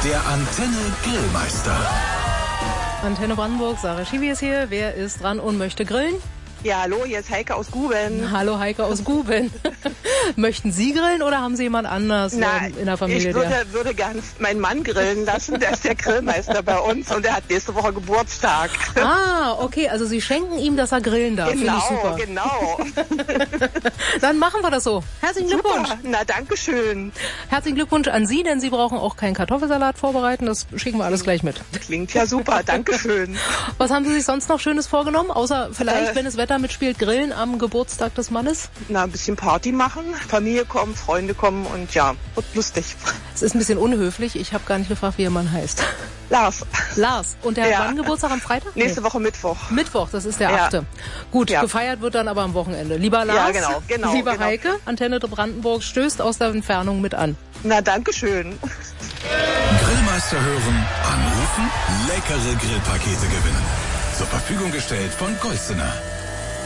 Der Antenne Grillmeister. Antenne Brandenburg, Sarah Schiwi ist hier. Wer ist dran und möchte grillen? Ja, hallo, hier ist Heike aus Guben. Hallo Heike aus Guben. Möchten Sie grillen oder haben Sie jemand anders in der Familie? Ich würde gern meinen Mann grillen lassen. Der ist der Grillmeister bei uns und der hat nächste Woche Geburtstag. Ah, okay, also Sie schenken ihm, dass er grillen darf. Genau, super. Genau. Dann machen wir das so. Herzlichen Glückwunsch. Super. Na, danke schön. Herzlichen Glückwunsch an Sie, denn Sie brauchen auch keinen Kartoffelsalat vorbereiten. Das schicken wir alles gleich mit. Klingt ja super, danke schön. Was haben Sie sich sonst noch Schönes vorgenommen? Außer vielleicht, wenn das Wetter mitspielt, grillen am Geburtstag des Mannes? Na, ein bisschen Party machen. Familie kommen, Freunde kommen und ja, wird lustig. Es ist ein bisschen unhöflich. Ich habe gar nicht gefragt, wie Ihr Mann heißt. Lars. Lars. Und der hat wann Geburtstag? Am Freitag? Nächste Woche Mittwoch. Mittwoch, das ist der 8. Gut, gefeiert wird dann aber am Wochenende. Lieber Lars, genau, lieber Heike, Antenne Brandenburg stößt aus der Entfernung mit an. Na, danke schön. Grillmeister hören, anrufen, leckere Grillpakete gewinnen. Zur Verfügung gestellt von Golsener.